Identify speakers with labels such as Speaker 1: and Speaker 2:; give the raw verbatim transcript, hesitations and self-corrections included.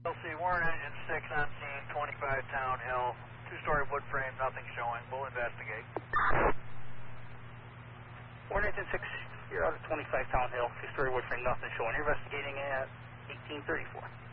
Speaker 1: L C Warren Engine six on scene, twenty-five Town Hill, two-story wood frame, nothing showing. We'll investigate.
Speaker 2: Warren Engine six, you're out at twenty-five Town Hill, two-story wood frame, nothing showing. You're investigating at eighteen thirty-four.